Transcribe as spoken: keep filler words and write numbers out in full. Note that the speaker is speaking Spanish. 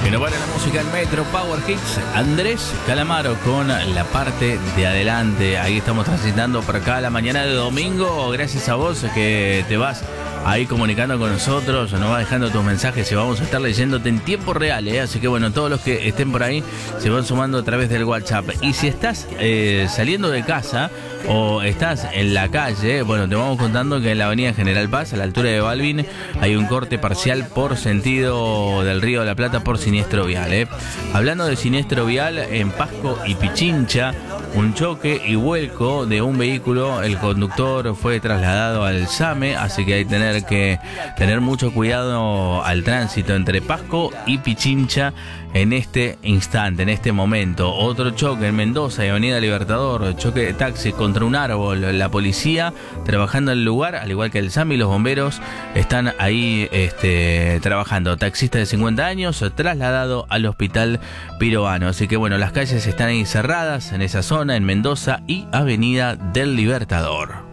Que no para la música en Metro Power Hits. Andrés Calamaro con la parte de adelante. Ahí estamos transitando por acá la mañana de domingo. Gracias a vos que te vas ahí comunicando con nosotros, nos vas dejando tus mensajes y vamos a estar leyéndote en tiempo real, ¿eh? Así que bueno, todos los que estén por ahí se van sumando a través del WhatsApp. Y si estás eh, saliendo de casa o estás en la calle, bueno, te vamos contando que en la avenida General Paz, a la altura de Balvin, hay un corte parcial por sentido del Río de la Plata por siniestro vial, ¿eh? Hablando de siniestro vial, en Pasco y Pichincha, un choque y vuelco de un vehículo. El conductor fue trasladado al SAME, así que hay que tener que tener mucho cuidado al tránsito entre Pasco y Pichincha en este instante, en este momento. Otro choque en Mendoza y Avenida Libertador, choque de taxi contra un árbol. La policía trabajando en el lugar, al igual que el SAME y los bomberos están ahí este, trabajando. Taxista de cincuenta años trasladado al hospital Piroano. Así que bueno, las calles están ahí cerradas en esa zona, en Mendoza y Avenida del Libertador.